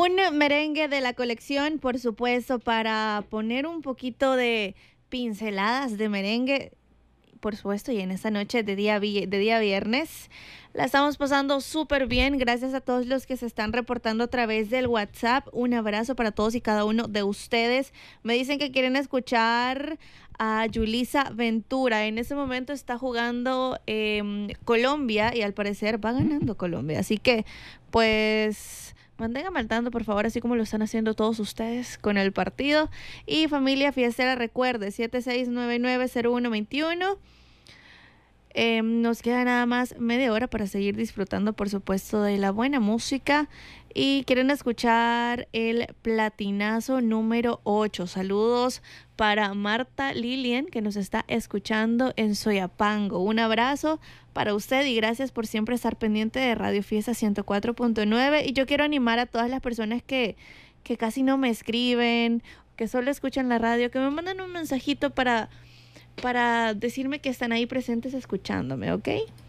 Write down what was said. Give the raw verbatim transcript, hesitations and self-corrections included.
Un merengue de la colección, por supuesto, para poner un poquito de pinceladas de merengue, por supuesto, y en esta noche de día, vi- de día viernes. La estamos pasando súper bien. Gracias a todos los que se están reportando a través del WhatsApp. Un abrazo para todos y cada uno de ustedes. Me dicen que quieren escuchar a Yulisa Ventura. En ese momento está jugando eh, Colombia y al parecer va ganando Colombia. Así que, pues, manténganme al tanto, por favor, así como lo están haciendo todos ustedes con el partido. Y familia fiestera, recuerde, siete seis nueve nueve cero uno dos uno. Eh, nos queda nada más media hora para seguir disfrutando, por supuesto, de la buena música. Y quieren escuchar el platinazo número ocho. Saludos para Marta Lilian, que nos está escuchando en Soyapango. Un abrazo para usted y gracias por siempre estar pendiente de Radio Fiesta ciento cuatro punto nueve. Y yo quiero animar a todas las personas que, que casi no me escriben, que solo escuchan la radio, que me mandan un mensajito para para decirme que están ahí presentes escuchándome, ¿ok?